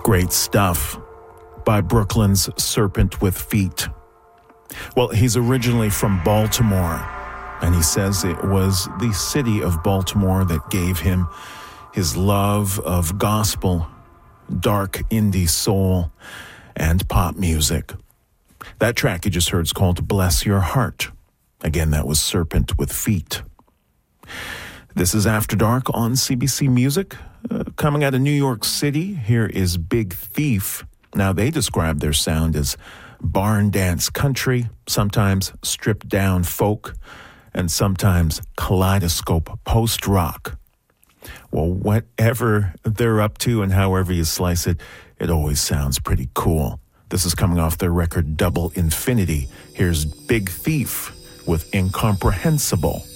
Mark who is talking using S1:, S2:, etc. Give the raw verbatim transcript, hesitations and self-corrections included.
S1: Great stuff by Brooklyn's Serpent with Feet. Well, he's originally from Baltimore, and he says it was the city of Baltimore that gave him his love of gospel, dark indie soul, and pop music. That track you just heard is called Bless Your Heart. Again, that was Serpent with Feet. This is After Dark on C B C Music. Uh, coming out of New York City, here is Big Thief. Now, they describe their sound as barn dance country, sometimes stripped down folk, and sometimes kaleidoscope post-rock. Well, whatever they're up to and however you slice it, it always sounds pretty cool. This is coming off their record Double Infinity. Here's Big Thief with Incomprehensible.